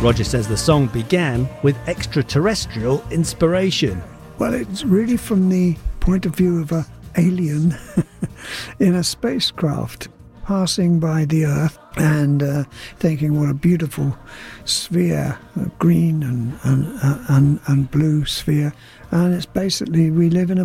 Roger says the song began with extraterrestrial inspiration. Well, it's really from the point of view of an alien in a spacecraft passing by the Earth and thinking what a beautiful sphere, a green and blue sphere. And it's basically we live in a